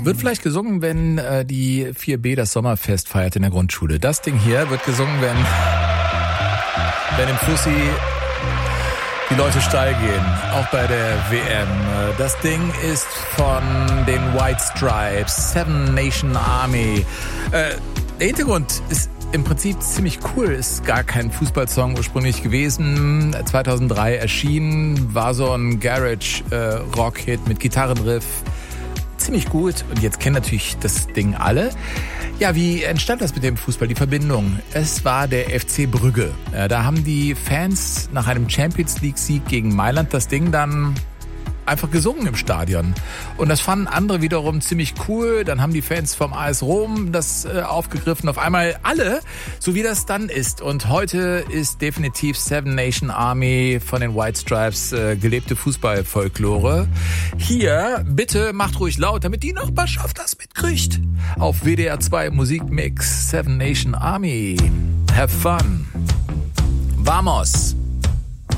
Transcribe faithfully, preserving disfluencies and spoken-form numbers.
Wird vielleicht gesungen, wenn äh, die vier B das Sommerfest feiert in der Grundschule. Das Ding hier wird gesungen, wenn, wenn im Fussi die Leute steil gehen, auch bei der W M. Das Ding ist von den White Stripes, Seven Nation Army. Äh, der Hintergrund ist im Prinzip ziemlich cool, ist gar kein Fußballsong ursprünglich gewesen. zweitausenddrei erschienen, war so ein Garage-Rock-Hit mit Gitarrenriff. Ziemlich gut und jetzt kennen natürlich das Ding alle. Ja, wie entstand das mit dem Fußball, die Verbindung? Es war der F C Brügge. Ja, da haben die Fans nach einem Champions-League-Sieg gegen Mailand das Ding dann einfach gesungen im Stadion. Und das fanden andere wiederum ziemlich cool. Dann haben die Fans vom A S Rom das äh, aufgegriffen. Auf einmal alle, so wie das dann ist. Und heute ist definitiv Seven Nation Army von den White Stripes äh, gelebte Fußballfolklore. Hier, bitte macht ruhig laut, damit die Nachbarschaft das mitkriegt. Auf W D R zwei Musikmix Seven Nation Army. Have fun. Vamos.